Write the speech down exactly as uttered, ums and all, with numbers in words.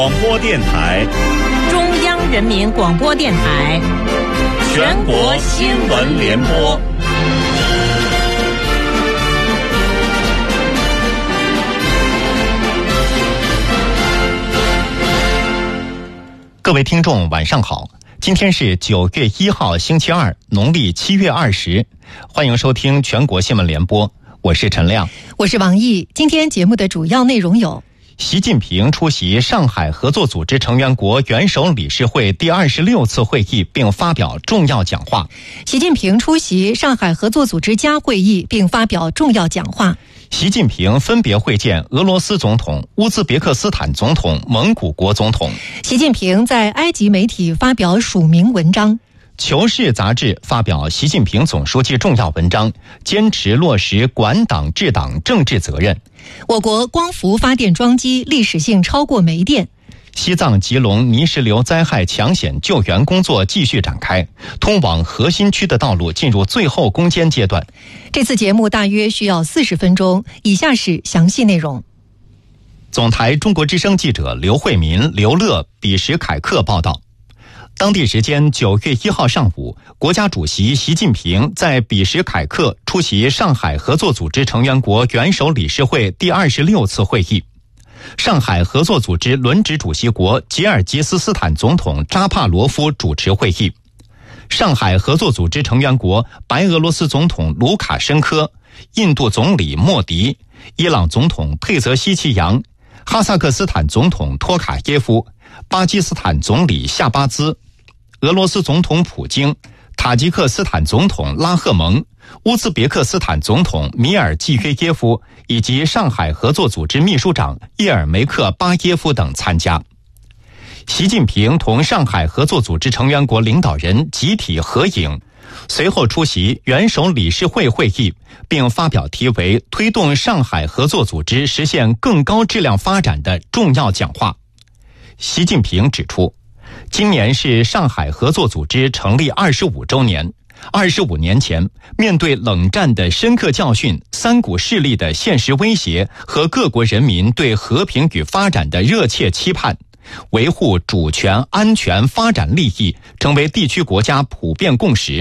广播电台， 中央人民广播电台， 全国新闻联播。 各位听众晚上好，今天是九月一号星期二，农历七月二十，欢迎收听全国新闻联播，我是陈亮， 我是王毅。今天节目的主要内容有： 习近平出席上海合作组织成员国元首理事会第二十六次会议并发表重要讲话。 习近平出席上海合作组织加会议并发表重要讲话。 习近平分别会见俄罗斯总统、乌兹别克斯坦总统、蒙古国总统。 习近平在埃及媒体发表署名文章。 求是杂志发表习近平总书记重要文章，坚持落实管党治党政治责任。 我国光伏发电装机历史性超过煤电。 西藏吉隆泥石流灾害抢险救援工作继续展开，通往核心区的道路进入最后攻坚阶段。 这次节目大约需要四十分钟，以下是详细内容。 总台中国之声记者刘慧民、刘乐、比什凯克报道。当地时间九月一号上午，国家主席习近平在比什凯克出席上海合作组织成员国元首理事会第二十六次会议。上海合作组织轮值主席国吉尔吉斯斯坦总统扎帕罗夫主持会议。上海合作组织成员国白俄罗斯总统卢卡申科、印度总理莫迪、伊朗总统佩泽希奇扬、哈萨克斯坦总统托卡耶夫、巴基斯坦总理夏巴兹、俄罗斯总统普京、塔吉克斯坦总统拉赫蒙、乌兹别克斯坦总统米尔季约耶夫以及上海合作组织秘书长叶尔梅克巴耶夫等参加。习近平同上海合作组织成员国领导人集体合影，随后出席元首理事会会议，并发表题为《推动上海合作组织实现更高质量发展》的重要讲话。习近平指出，今年是上海合作组织成立二十五周年。二十五年前，面对冷战的深刻教训、三股势力的现实威胁和各国人民对和平与发展的热切期盼，维护主权、安全、发展利益成为地区国家普遍共识。